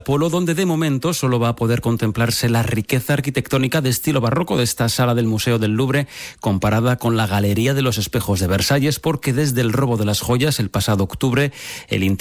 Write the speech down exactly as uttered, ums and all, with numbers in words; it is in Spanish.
Polo, donde de momento solo va a poder contemplarse la riqueza arquitectónica de estilo barroco de esta sala del Museo del Louvre, comparada con la Galería de los Espejos de Versalles, porque desde el robo de las joyas el pasado octubre, el